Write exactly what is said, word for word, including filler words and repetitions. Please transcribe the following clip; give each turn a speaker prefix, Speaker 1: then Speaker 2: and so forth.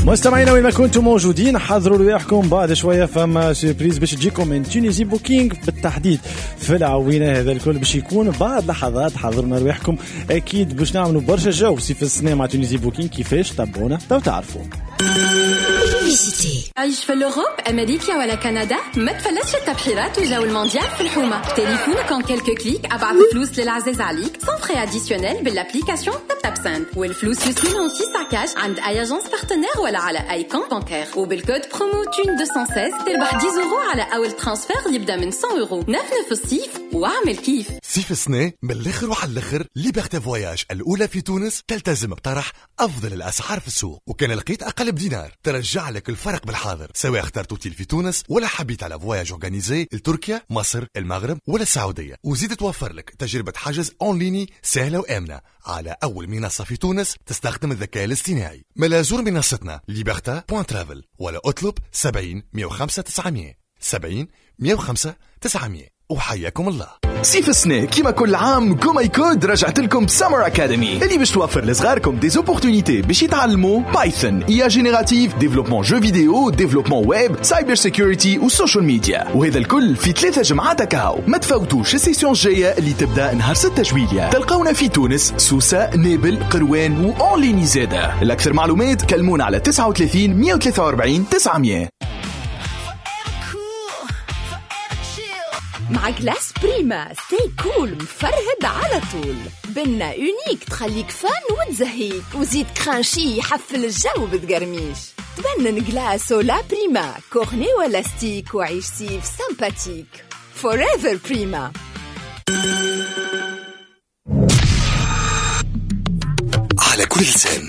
Speaker 1: مستمعينا وين ما كنتم موجودين حضروا رواحكم بعد شويه فما سيربريز باش تجيكم من تونيزي بوكينغ بالتحديد في العوينه. هذا الكل باش يكون بعد لحظات. حضرنا رواحكم اكيد باش نعملوا برشا جو في السنه مع تونيزي بوكينغ. كيفاش تابعونا تو تعرفوا.
Speaker 2: عيش في الأوروب أمريكا ولا كندا ما تفلتش التبحيرات وجو المونديال في الحومة. تليفونك كون كلكو كليك أبعث فلوس للعزيز عليك سون فري أديسيونيل بالابليكاسيون تاب تاب سند والفلوس يوصلون في ساكاش عند أي أجنس بارتنير ولا على أي كونت بانكير وبالكود برومو تون مئتين وستة عشر تربح عشرة يورو على أول ترانسفير يبدأ من مئة يورو. نفنف الصيف واعمل كيف.
Speaker 3: صيف السنة من الآخر وعلى الآخر ليبرتي فواياج الأولى في تونس تلتزم بطرح أفضل الأسعار في السوق، وكان لقيت أقل بدينار ترجع لك الفرق بالحاضر سواء اخترت اوتيل في تونس ولا حبيت على فواياج اورغانيزي لتركيا مصر المغرب ولا السعودية. وزيد توفر لك تجربة حجز اونليني سهلة وآمنة على أول منصة في تونس تستخدم الذكاء الاصطناعي. ملا زور منصتنا ليبرتا بوان ترافل ولا اطلب سبعين مية وخمسة تسعمية سبعين مية وخمسة تسعمية. وحياكم الله.
Speaker 4: صيف السنة كيما كل عام كوماي كود رجعت لكم سمر أكاديمي اللي باش توفر لصغاركم دي زوبورتونيتي باش يتعلموا بايثون، إي جينيراتيف، ديفلوبمون جو فيديو، ديفلوبمون ويب، سايبر سيكوريتي وسوشيال ميديا، وهذا الكل في ثلاثة جمعات كاو. ما تفوتوش السيسيون الجاية اللي تبدا نهار ستة جويلية. تلقونا في تونس، سوسة، نابل، قروان وأونليني زادة. الأكثر معلومات كلمونا على تسعة وثلاثين مية وثلاثة وأربعين تسعمية.
Speaker 5: مع جلاس بريما ستي كول مفرهد على طول. بنا يونيك تخليك فان وتزهيك وزيد كرانشي يحفل الجو بتقرميش. تبنن جلاس ولا بريما كورني ولا ستيك وعيش سيف سامباتيك. فوريفر بريما.
Speaker 3: على كل لسان